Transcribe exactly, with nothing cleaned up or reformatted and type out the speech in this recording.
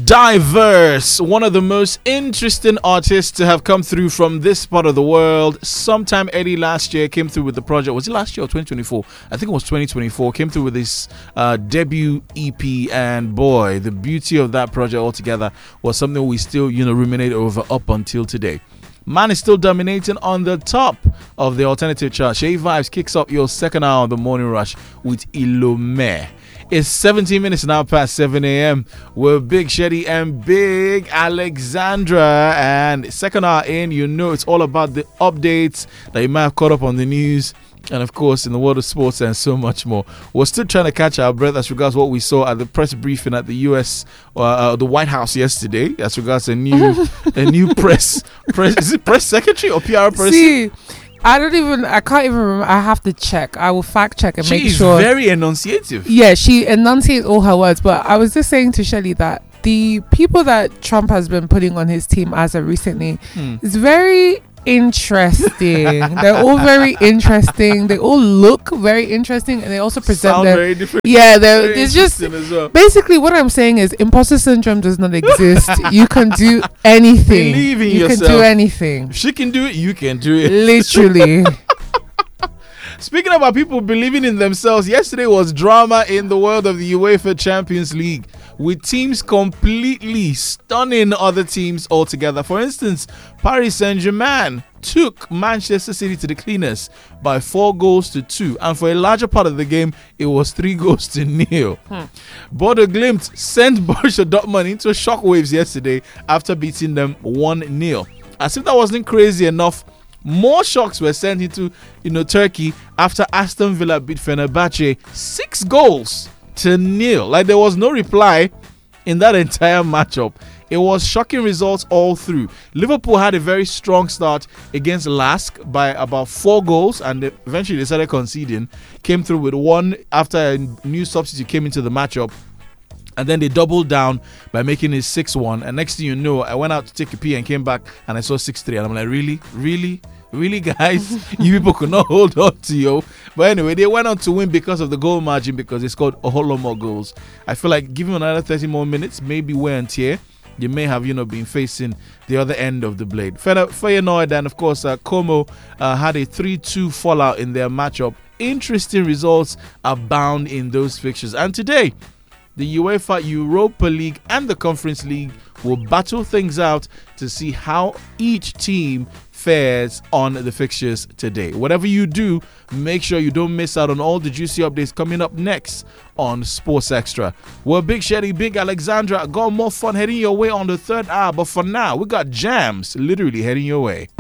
Diverse, one of the most interesting artists to have come through from this part of the world. Sometime early last year, came through with the project. Was it last year or twenty twenty-four? I think it was twenty twenty-four. Came through with his uh, debut E P, and boy, the beauty of that project altogether was something we still, you know, ruminate over up until today. Man is still dominating on the top of the alternative chart. Shay Vibes kicks up your second hour of the morning rush with Ilome. It's seventeen minutes now past seven a.m. with Big Shetty and Big Alexandra. And second hour in, you know it's all about the updates that you might have caught up on the news. And of course, in the world of sports and so much more. We're still trying to catch our breath as regards what we saw at the press briefing at the U S, uh, uh, the White House yesterday, as regards a new, a new press, press, is it press secretary or P R person? See, I don't even, I can't even remember. I have to check. I will fact check and she make is sure. very enunciative. Yeah, she enunciates all her words. But I was just saying to Shelly that the people that Trump has been putting on his team as of recently Hmm. is very interesting. They're all very interesting. They all look very interesting, and they also present Sound them. very different. Yeah, they're, Very it's just interesting as well. basically what I'm saying is imposter syndrome does not exist. You can do anything. Believe in you yourself. can do anything. If she can do it, you can do it. Literally. Speaking about people believing in themselves, yesterday was drama in the world of the UEFA Champions League, with teams completely stunning other teams altogether. For instance, Paris Saint-Germain took Manchester City to the cleaners by four goals to two, and for a larger part of the game, it was three goals to nil. Hmm. Bodo Glimt sent Borussia Dortmund into shockwaves yesterday after beating them one nil. As if that wasn't crazy enough, more shocks were sent into, you know, Turkey after Aston Villa beat Fenerbahce six goals to nil. Like, there was no reply in that entire matchup. It was shocking results all through. Liverpool had a very strong start against Lask by about four goals, and they eventually they started conceding. Came through with one after a new substitute came into the matchup. And then they doubled down by making it six one. And next thing you know, I went out to take a pee and came back and I saw six three. And I'm like, really? Really? Really, guys? You people could not hold on to you. But anyway, they went on to win because of the goal margin, because they scored a whole lot more goals. I feel like giving another thirty more minutes, maybe wear and tear, you may have, you know, been facing the other end of the blade. Feyenoord and, of course, uh, Como uh, had a three two fallout in their matchup. Interesting results abound in those fixtures. And today, the UEFA Europa League and the Conference League will battle things out to see how each team fares on the fixtures today. Whatever you do, make sure you don't miss out on all the juicy updates coming up next on Sports Extra. Well, Big Shetty, Big Alexandra, got more fun heading your way on the third hour. But for now, we got jams literally heading your way.